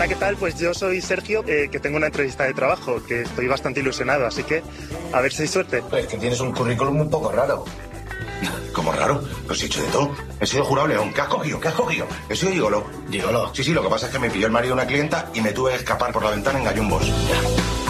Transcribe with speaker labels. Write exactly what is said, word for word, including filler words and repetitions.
Speaker 1: Hola, ¿qué tal? Pues yo soy Sergio, eh, que tengo una entrevista de trabajo, que estoy bastante ilusionado, así que a ver si hay suerte.
Speaker 2: Es que tienes un currículum un poco raro.
Speaker 3: ¿Cómo raro? Pues he hecho de todo. He sido jurado león. ¿Qué has cogido? ¿Qué has cogido? He sido gigolo.
Speaker 2: ¿Gigolo?
Speaker 3: Sí, sí, lo que pasa es que me pilló el marido de una clienta y me tuve que escapar por la ventana en gallumbos.